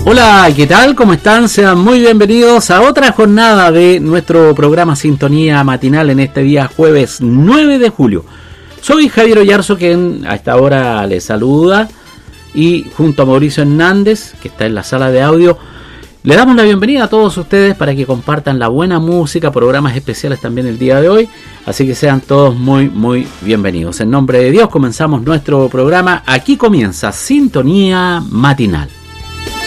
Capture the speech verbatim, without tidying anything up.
Hola, ¿qué tal? ¿Cómo están? Sean muy bienvenidos a otra jornada de nuestro programa Sintonía Matinal en este día jueves nueve de julio. Soy Javier Oyarzo, quien a esta hora les saluda, y junto a Mauricio Hernández, que está en la sala de audio, le damos la bienvenida a todos ustedes para que compartan la buena música, programas especiales también el día de hoy, así que sean todos muy muy bienvenidos. En nombre de Dios comenzamos nuestro programa. Aquí comienza Sintonía Matinal.